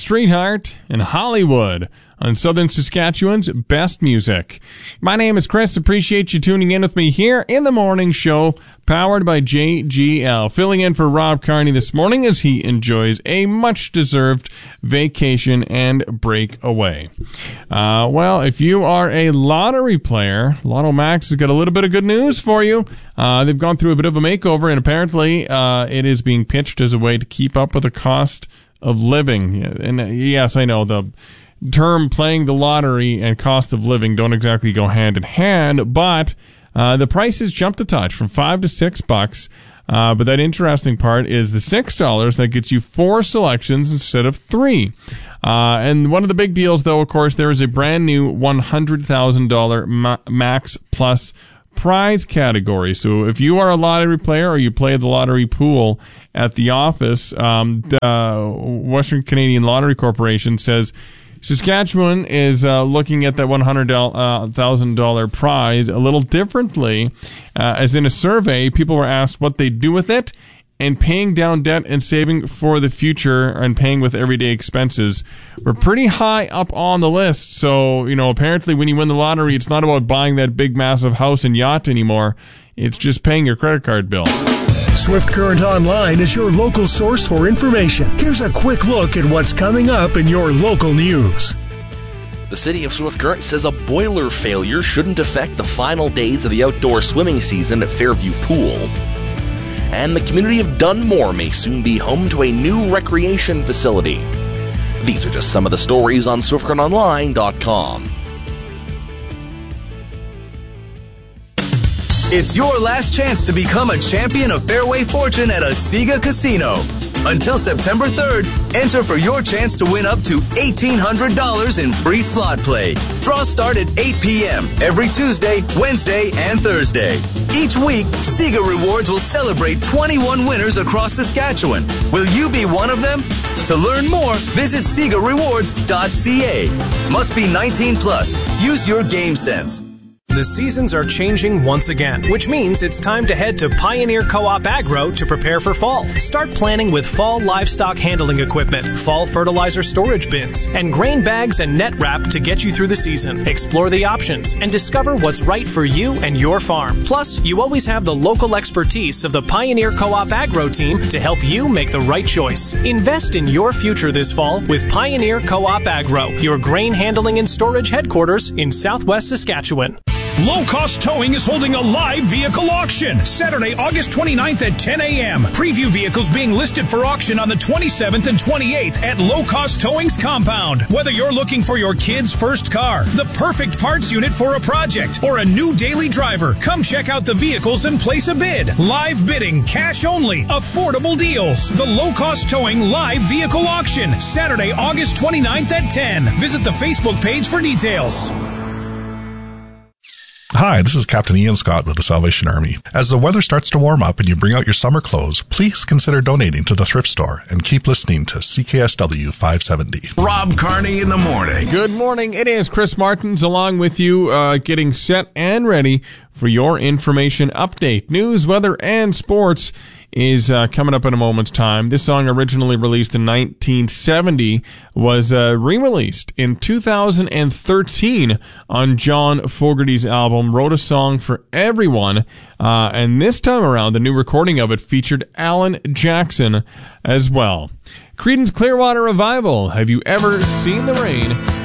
Streetheart and Hollywood on Southern Saskatchewan's best music. My name is Chris. Appreciate you tuning in with me here in the morning show, powered by JGL. Filling in for Rob Carney this morning as he enjoys a much-deserved vacation and break away. Well, if you are a lottery player, Lotto Max has got a little bit of good news for you. They've gone through a bit of a makeover, and apparently it is being pitched as a way to keep up with the cost of living. And yes, I know the term playing the lottery and cost of living don't exactly go hand in hand, but the prices jumped a touch from $5 to $6. But that interesting part is the $6 that gets you 4 selections instead of 3. And one of the big deals, though, of course, there is a brand new $100,000 Max Plus prize category. So if you are a lottery player or you play the lottery pool at the office, the Western Canadian Lottery Corporation says Saskatchewan is looking at that $100,000 prize a little differently. As in a survey, people were asked what they do with it, and paying down debt and saving for the future and paying with everyday expenses were pretty high up on the list. So, apparently when you win the lottery, it's not about buying that big, massive house and yacht anymore. It's just paying your credit card bill. Swift Current Online is your local source for information. Here's a quick look at what's coming up in your local news. The city of Swift Current says a boiler failure shouldn't affect the final days of the outdoor swimming season at Fairview Pool. And the community of Dunmore may soon be home to a new recreation facility. These are just some of the stories on SwiftCurrentOnline.com. It's your last chance to become a champion of Fairway Fortune at Asiga Casino. Until September 3rd, enter for your chance to win up to $1,800 in free slot play. Draws start at 8 p.m. every Tuesday, Wednesday, and Thursday. Each week, Siga Rewards will celebrate 21 winners across Saskatchewan. Will you be one of them? To learn more, visit SigaRewards.ca. Must be 19 plus. Use your game sense. The seasons are changing once again, which means it's time to head to Pioneer Co-op Agro to prepare for fall. Start planning with fall livestock handling equipment, fall fertilizer storage bins, and grain bags and net wrap to get you through the season. Explore the options and discover what's right for you and your farm. Plus, you always have the local expertise of the Pioneer Co-op Agro team to help you make the right choice. Invest in your future this fall with Pioneer Co-op Agro, your grain handling and storage headquarters in Southwest Saskatchewan. Low Cost Towing is holding a live vehicle auction Saturday, August 29th at 10 a.m. Preview vehicles being listed for auction on the 27th and 28th at Low Cost Towing's compound. Whether you're looking for your kid's first car, the perfect parts unit for a project, or a new daily driver, come check out the vehicles and place a bid. Live bidding, cash only, affordable deals. The Low Cost Towing live vehicle auction Saturday, August 29th at 10. Visit the Facebook page for details. Hi, this is Captain Ian Scott with the Salvation Army. As the weather starts to warm up and you bring out your summer clothes, please consider donating to the thrift store and keep listening to CKSW 570. Rob Carney in the morning. Good morning. It is Chris Martins along with you, getting set and ready for your information update. News, weather, and sports is coming up in a moment's time. This song, originally released in 1970, was re-released in 2013 on John Fogerty's album Wrote a Song for Everyone, and this time around the new recording of it featured Alan Jackson as well. Creedence Clearwater Revival, Have You Ever Seen the Rain?